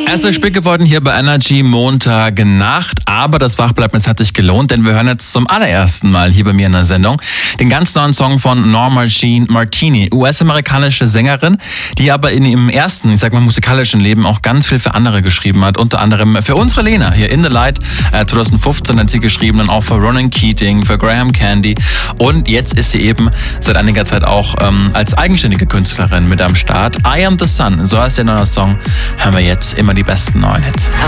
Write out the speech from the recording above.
Es ist spät geworden hier bei Energy Montagnacht, aber das Wachbleiben hat sich gelohnt, denn wir hören jetzt zum allerersten Mal hier bei mir in der Sendung den ganz neuen Song von Norma Jean Martini, US-amerikanische Sängerin, die aber in ihrem ersten, ich sag mal, musikalischen Leben auch ganz viel für andere geschrieben hat, unter anderem für unsere Lena hier In the Light 2015 hat sie geschrieben, dann auch für Ronan Keating, für Graham Candy und jetzt ist sie eben seit einiger Zeit auch als eigenständige Künstlerin mit am Start. I Am the Sun, so heißt der neue Song, hören wir jetzt immer die besten neuen Hits.